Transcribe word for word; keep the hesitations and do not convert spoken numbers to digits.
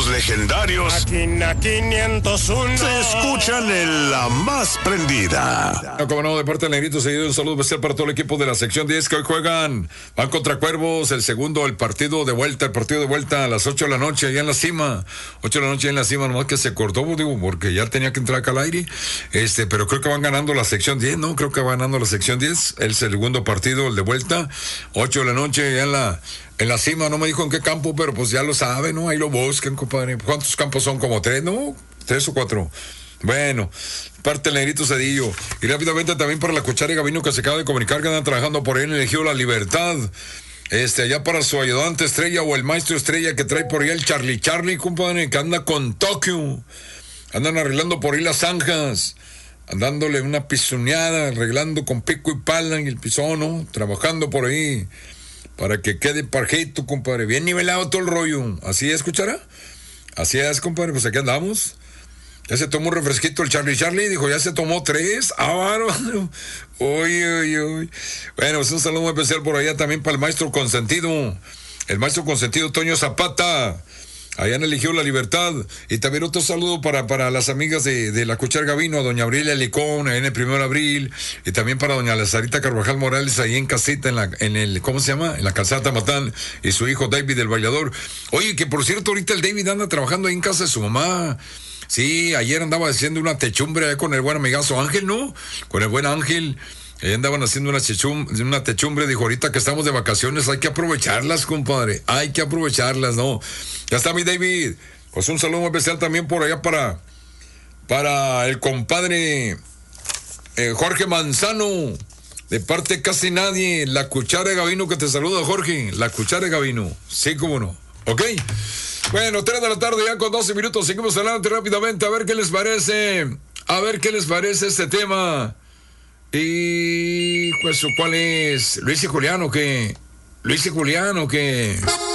legendarios Máquina quinientos uno se escuchan en la más prendida. No, como no, de parte del Negrito Seguido, un saludo especial para todo el equipo de la sección diez que hoy juegan. Van contra Cuervos, el segundo, el partido de vuelta, el partido de vuelta a las ocho de la noche, allá en la cima. ocho de la noche en la cima, nomás que se cortó, digo, porque ya tenía que entrar acá al aire. Este, pero creo que van ganando la sección diez, ¿no? Creo que van ganando la sección diez. El segundo partido, el de vuelta, ocho de la noche, allá en la, en la cima. No me dijo en qué campo, pero pues ya lo sabe, ¿no? Ahí lo busquen, compadre. ¿Cuántos campos son? Como tres, ¿no? Tres o cuatro. Bueno, parte del Negrito Cedillo. Y rápidamente también para la Cuchara y Gabino, que se acaba de comunicar que andan trabajando por ahí en el Ejido La Libertad. Este, allá para su ayudante estrella o el maestro estrella que trae por ahí el Charlie Charlie, compadre, que anda con Tokio. Andan arreglando por ahí las zanjas, andándole una pisoneada, arreglando con pico y pala y el pisón, ¿no? Trabajando por ahí para que quede parjito, compadre. Bien nivelado todo el rollo. ¿Así es, Cuchara? Así es, compadre, pues aquí andamos. Ya se tomó un refresquito el Charlie Charlie, dijo, ya se tomó tres. Ah, bárbaro. Uy, uy, uy. Bueno, pues un saludo muy especial por allá también para el maestro consentido. El maestro consentido Toño Zapata, allá en el Ejido La Libertad. Y también otro saludo para, para las amigas de, de la Cuchara Gabino, a doña Aurelia Licón, ahí en el primero de abril. Y también para doña Lazarita Carvajal Morales, ahí en casita, en la, en el, ¿cómo se llama? En la calzada Tamatán. Y su hijo David, el bailador. Oye, que por cierto, ahorita el David anda trabajando ahí en casa de su mamá. Sí, ayer andaba haciendo una techumbre ahí con el buen amigazo Ángel, ¿no? Con el buen Ángel. Ahí andaban haciendo una, techum, una techumbre. Dijo, ahorita que estamos de vacaciones hay que aprovecharlas, compadre. Hay que aprovecharlas, ¿no? Ya está mi David. Pues un saludo muy especial también por allá para, para el compadre eh, Jorge Manzano. De parte casi nadie. La Cuchara de Gabino que te saluda, Jorge. La Cuchara de Gabino. Sí, cómo no. ¿Ok? Bueno, tres de la tarde ya con doce minutos, seguimos adelante rápidamente, a ver qué les parece, a ver qué les parece este tema. Y pues, ¿cuál es? Luis y Julián, ¿o qué? Luis y Julián, ¿o qué?